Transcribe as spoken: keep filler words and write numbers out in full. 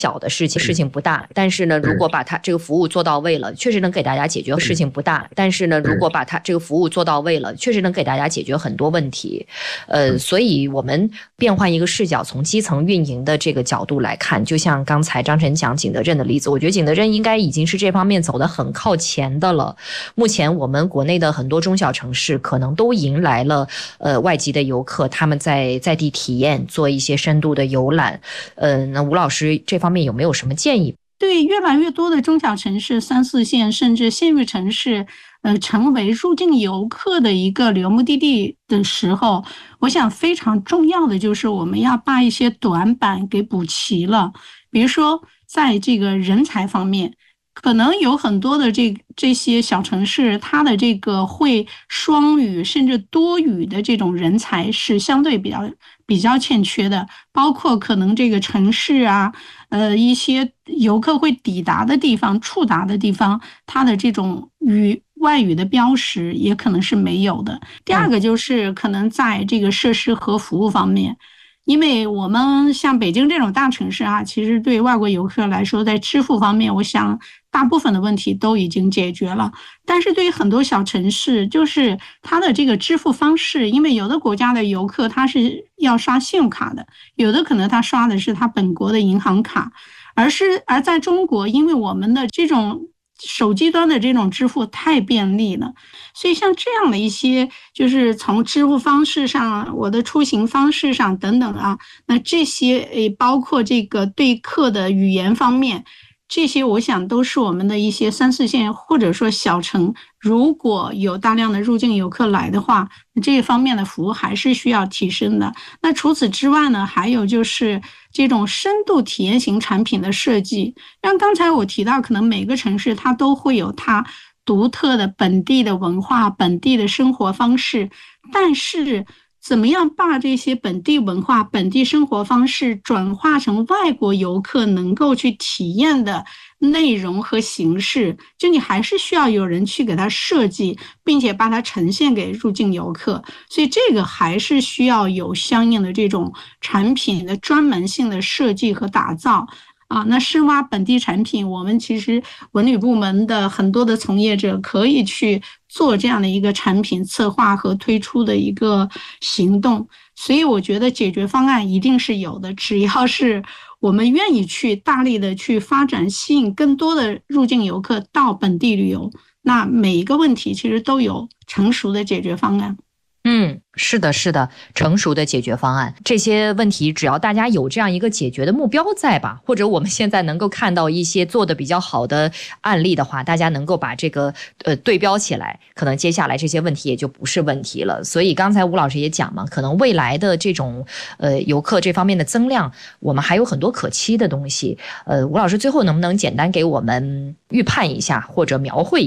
小的事情，事情不大，但是呢，如果把它这个服务做到位了，确实能给大家解决事情不大，但是呢，如果把它这个服务做到位了，确实能给大家解决很多问题。呃，所以我们变换一个视角，从基层运营的这个角度来看，就像刚才张晨讲景德镇的例子，我觉得景德镇应该已经是这方面走得很靠前的了。目前我们国内的很多中小城市可能都迎来了呃外籍的游客，他们在在地体验，做一些深度的游览。呃，那吴老师这方面有没有什么建议？ 对，越来越多的中小城市、三四线甚至县域城市，呃，成为入境游客的一个旅游目的地的时候，我想非常重要的就是我们要把一些短板给补齐了。比如说，在这个人才方面，可能有很多的这这些小城市，它的这个会双语甚至多语的这种人才是相对比较比较欠缺的，包括可能这个城市啊，呃，一些游客会抵达的地方、触达的地方，它的这种语外语的标识也可能是没有的。第二个就是可能在这个设施和服务方面。因为我们像北京这种大城市啊，其实对外国游客来说，在支付方面，我想大部分的问题都已经解决了。但是对于很多小城市，就是它的这个支付方式，因为有的国家的游客他是要刷信用卡的，有的可能他刷的是他本国的银行卡，而是而在中国，因为我们的这种手机端的这种支付太便利了，所以像这样的一些就是从支付方式上，我的出行方式上等等啊，那这些诶包括这个对客的语言方面，这些我想都是我们的一些三四线或者说小城，如果有大量的入境游客来的话，这一方面的服务还是需要提升的。那除此之外呢，还有就是这种深度体验型产品的设计，像刚才我提到，可能每个城市它都会有它独特的本地的文化、本地的生活方式，但是怎么样把这些本地文化、本地生活方式转化成外国游客能够去体验的内容和形式，就你还是需要有人去给它设计，并且把它呈现给入境游客，所以这个还是需要有相应的这种产品的专门性的设计和打造。啊，那深挖本地产品，我们其实文旅部门的很多的从业者可以去做这样的一个产品策划和推出的一个行动，所以我觉得解决方案一定是有的，只要是我们愿意去大力的去发展，吸引更多的入境游客到本地旅游，那每一个问题其实都有成熟的解决方案。 嗯，是的，是的，成熟的解决方案，这些问题只要大家有这样一个解决的目标在吧，或者我们现在能够看到一些做的比较好的案例的话，大家能够把这个呃对标起来，可能接下来这些问题也就不是问题了。所以刚才吴老师也讲嘛，可能未来的这种呃游客这方面的增量，我们还有很多可期的东西。呃，吴老师最后能不能简单给我们预判一下或者描绘